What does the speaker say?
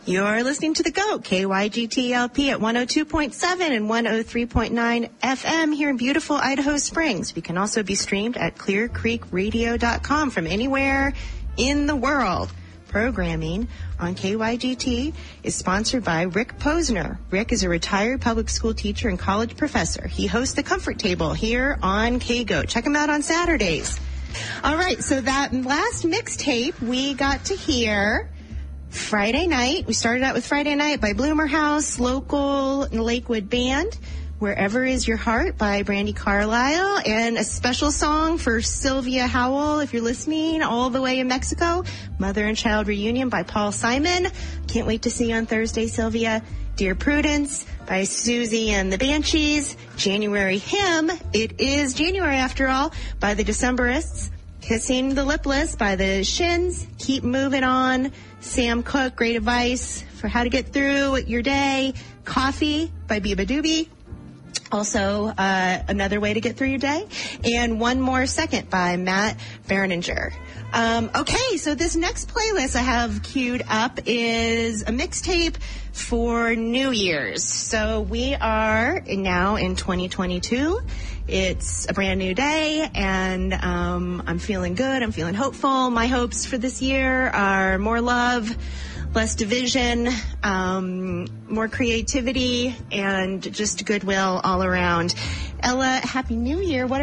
You're listening to The GOAT, KYGTLP at 102.7 and 103.9 FM here in beautiful Idaho Springs. We can also be streamed at clearcreekradio.com from anywhere in the world. Programming on KYGT is sponsored by Rick Posner. Rick is a retired public school teacher and college professor. He hosts the Comfort Table here on KGOAT. Check him out on Saturdays. All right, so that last mixtape we got to hear Friday night. We started out with Friday Night by Bloomer House, local Lakewood band. Wherever Is Your Heart by Brandi Carlile, and a special song for Sylvia Howell, if you're listening, all the way in Mexico, Mother and Child Reunion by Paul Simon. Can't wait to see you on Thursday, Sylvia. Dear Prudence by Susie and the Banshees. January Hymn, it is January after all, by the Decemberists. Kissing the Lipless by the Shins. Keep Moving On, Sam Cooke, great advice for how to get through your day. Coffee by Biba Doobie. Also, another way to get through your day. And One More Second by Matt Berninger. Okay, so this next playlist I have queued up is a mixtape for New Year's. So we are now in 2022. It's a brand new day, and I'm feeling good. I'm feeling hopeful. My hopes for this year are more love, less division, more creativity, and just goodwill all around. Ella, Happy New Year. What